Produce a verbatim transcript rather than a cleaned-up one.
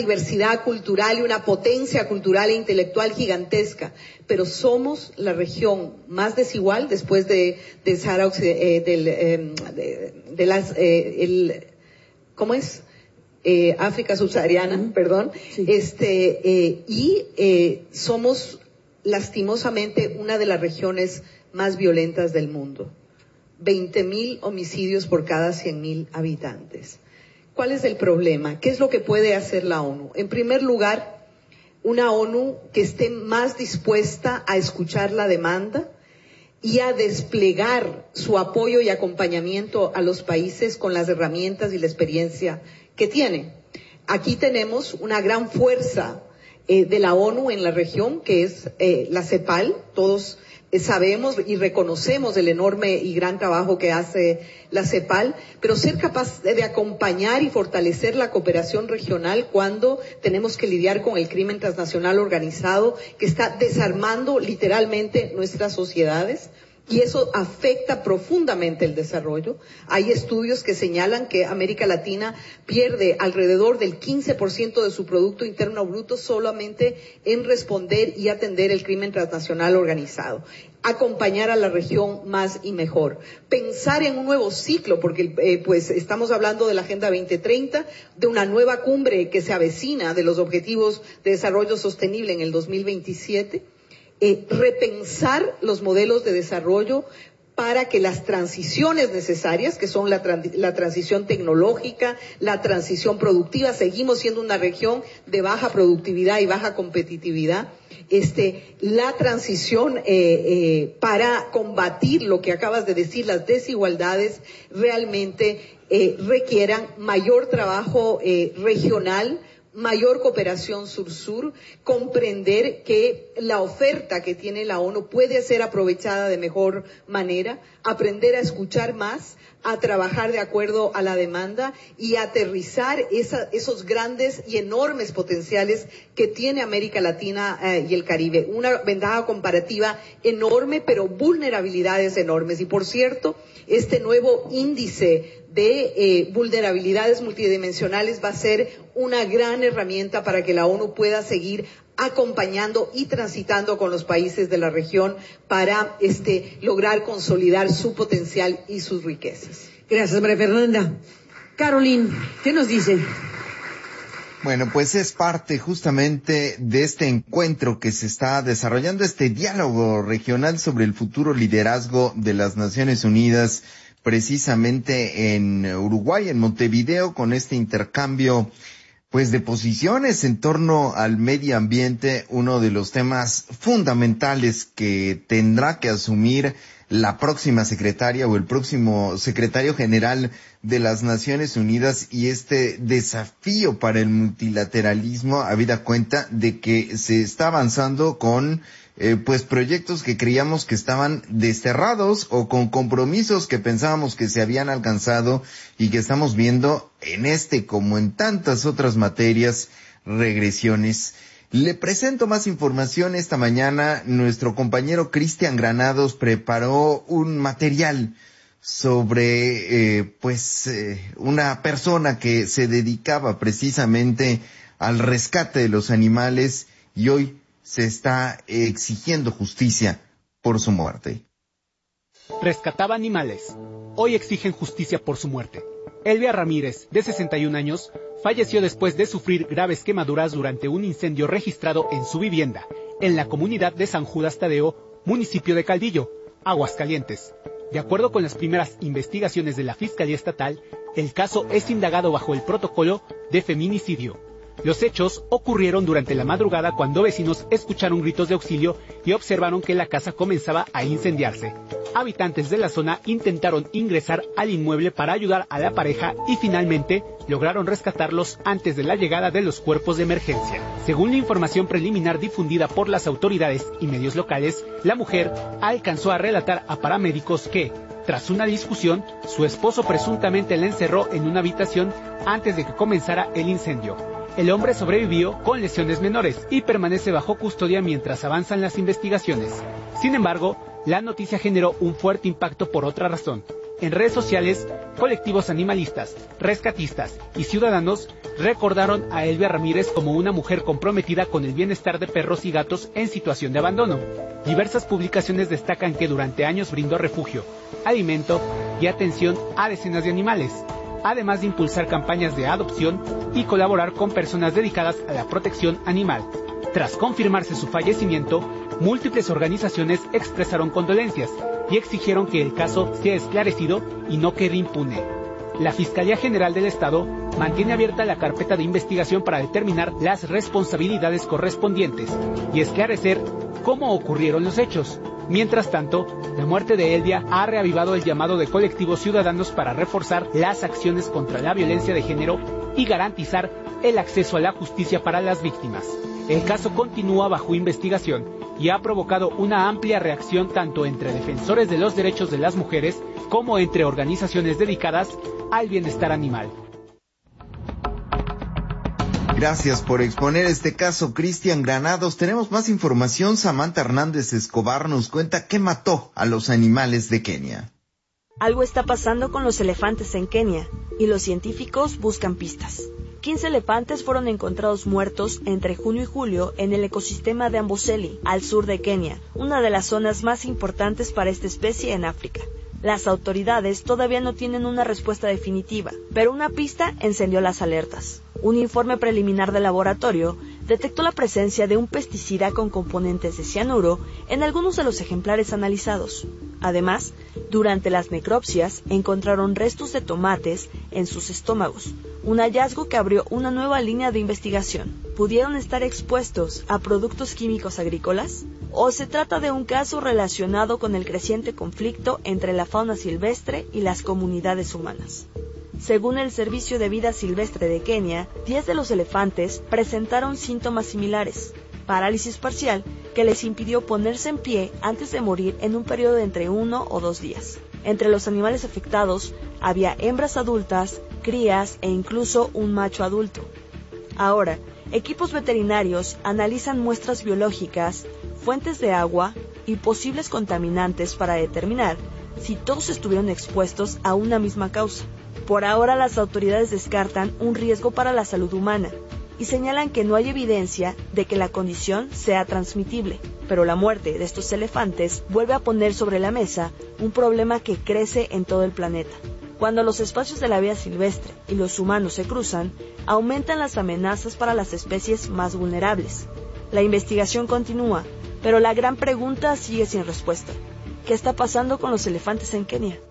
diversidad cultural y una potencia cultural e intelectual gigantesca, pero somos la región más desigual después de, de Sahara eh, del, eh, de, de las, eh, el, ¿cómo es? Eh, África subsahariana, uh-huh. perdón, sí. este, eh, y eh, somos lastimosamente una de las regiones más violentas del mundo. veinte mil homicidios por cada cien mil habitantes. ¿Cuál es el problema? ¿Qué es lo que puede hacer la ONU? En primer lugar, una ONU que esté más dispuesta a escuchar la demanda y a desplegar su apoyo y acompañamiento a los países con las herramientas y la experiencia que tiene. Aquí tenemos una gran fuerza eh, de la ONU en la región, que es eh, la CEPAL. Todos eh, sabemos y reconocemos el enorme y gran trabajo que hace la CEPAL, pero ser capaz de, de acompañar y fortalecer la cooperación regional cuando tenemos que lidiar con el crimen transnacional organizado que está desarmando literalmente nuestras sociedades. Y eso afecta profundamente el desarrollo. Hay estudios que señalan que América Latina pierde alrededor del quince por ciento de su Producto Interno Bruto solamente en responder y atender el crimen transnacional organizado. Acompañar a la región más y mejor. Pensar en un nuevo ciclo, porque eh, pues estamos hablando de la Agenda veinte treinta, de una nueva cumbre que se avecina de los Objetivos de Desarrollo Sostenible en el dos mil veintisiete. Eh, repensar los modelos de desarrollo para que las transiciones necesarias, que son la, trans la transición tecnológica, la transición productiva, seguimos siendo una región de baja productividad y baja competitividad, este, la transición eh, eh, para combatir lo que acabas de decir, las desigualdades, realmente eh, requieran mayor trabajo eh, regional, mayor cooperación sur-sur, comprender que la oferta que tiene la ONU puede ser aprovechada de mejor manera, aprender a escuchar más, a trabajar de acuerdo a la demanda y aterrizar esa, esos grandes y enormes potenciales que tiene América Latina eh, y el Caribe. Una ventaja comparativa enorme, pero vulnerabilidades enormes. Y por cierto, este nuevo índice de eh, vulnerabilidades multidimensionales va a ser una gran herramienta para que la ONU pueda seguir acompañando y transitando con los países de la región para este, lograr consolidar su potencial y sus riquezas. Gracias, María Fernanda. Caroline, ¿qué nos dice? Bueno, pues es parte justamente de este encuentro que se está desarrollando, este diálogo regional sobre el futuro liderazgo de las Naciones Unidas, precisamente en Uruguay, en Montevideo, con este intercambio pues de posiciones en torno al medio ambiente, uno de los temas fundamentales que tendrá que asumir la próxima secretaria o el próximo secretario general de las Naciones Unidas, y este desafío para el multilateralismo, habida cuenta de que se está avanzando con eh, pues proyectos que creíamos que estaban desterrados o con compromisos que pensábamos que se habían alcanzado y que estamos viendo en este como en tantas otras materias regresiones. Le presento más información esta mañana. Nuestro compañero Cristian Granados preparó un material sobre eh, pues eh, una persona que se dedicaba precisamente al rescate de los animales y hoy se está exigiendo justicia por su muerte. Rescataba animales. Hoy exigen justicia por su muerte. Elvia Ramírez, de sesenta y un años, falleció después de sufrir graves quemaduras durante un incendio registrado en su vivienda, en la comunidad de San Judas Tadeo, municipio de Caldillo, Aguascalientes. De acuerdo con las primeras investigaciones de la Fiscalía Estatal, el caso es indagado bajo el protocolo de feminicidio. Los hechos ocurrieron durante la madrugada cuando vecinos escucharon gritos de auxilio y observaron que la casa comenzaba a incendiarse. Habitantes de la zona intentaron ingresar al inmueble para ayudar a la pareja y finalmente lograron rescatarlos antes de la llegada de los cuerpos de emergencia. Según la información preliminar difundida por las autoridades y medios locales, la mujer alcanzó a relatar a paramédicos que, tras una discusión, su esposo presuntamente la encerró en una habitación antes de que comenzara el incendio. El hombre sobrevivió con lesiones menores y permanece bajo custodia mientras avanzan las investigaciones. Sin embargo, la noticia generó un fuerte impacto por otra razón. En redes sociales, colectivos animalistas, rescatistas y ciudadanos recordaron a Elvia Ramírez como una mujer comprometida con el bienestar de perros y gatos en situación de abandono. Diversas publicaciones destacan que durante años brindó refugio, alimento y atención a decenas de animales, además de impulsar campañas de adopción y colaborar con personas dedicadas a la protección animal. Tras confirmarse su fallecimiento, múltiples organizaciones expresaron condolencias y exigieron que el caso sea esclarecido y no quede impune. La Fiscalía General del Estado mantiene abierta la carpeta de investigación para determinar las responsabilidades correspondientes y esclarecer cómo ocurrieron los hechos. Mientras tanto, la muerte de Elvia ha reavivado el llamado de colectivos ciudadanos para reforzar las acciones contra la violencia de género y garantizar el acceso a la justicia para las víctimas. El caso continúa bajo investigación y ha provocado una amplia reacción tanto entre defensores de los derechos de las mujeres como entre organizaciones dedicadas al bienestar animal. Gracias por exponer este caso, Cristian Granados. Tenemos más información. Samantha Hernández Escobar nos cuenta qué mató a los animales de Kenia. Algo está pasando con los elefantes en Kenia y los científicos buscan pistas. quince elefantes fueron encontrados muertos entre junio y julio en el ecosistema de Amboseli, al sur de Kenia, una de las zonas más importantes para esta especie en África. Las autoridades todavía no tienen una respuesta definitiva, pero una pista encendió las alertas. Un informe preliminar del laboratorio detectó la presencia de un pesticida con componentes de cianuro en algunos de los ejemplares analizados. Además, durante las necropsias encontraron restos de tomates en sus estómagos, un hallazgo que abrió una nueva línea de investigación. ¿Pudieron estar expuestos a productos químicos agrícolas? ¿O se trata de un caso relacionado con el creciente conflicto entre la fauna silvestre y las comunidades humanas? Según el Servicio de Vida Silvestre de Kenia, diez de los elefantes presentaron síntomas similares: parálisis parcial que les impidió ponerse en pie antes de morir en un periodo de entre uno o dos días. Entre los animales afectados había hembras adultas, crías e incluso un macho adulto. Ahora, equipos veterinarios analizan muestras biológicas, fuentes de agua y posibles contaminantes para determinar si todos estuvieron expuestos a una misma causa. Por ahora, las autoridades descartan un riesgo para la salud humana y señalan que no hay evidencia de que la condición sea transmitible, pero la muerte de estos elefantes vuelve a poner sobre la mesa un problema que crece en todo el planeta. Cuando los espacios de la vida silvestre y los humanos se cruzan, aumentan las amenazas para las especies más vulnerables. La investigación continúa, pero la gran pregunta sigue sin respuesta. ¿Qué está pasando con los elefantes en Kenia?